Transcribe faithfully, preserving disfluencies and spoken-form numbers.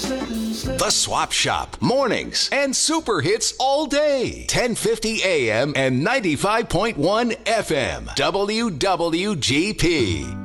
The Swap Shop, mornings and super hits all day. ten fifty a m and ninety-five point one F M. W W G P.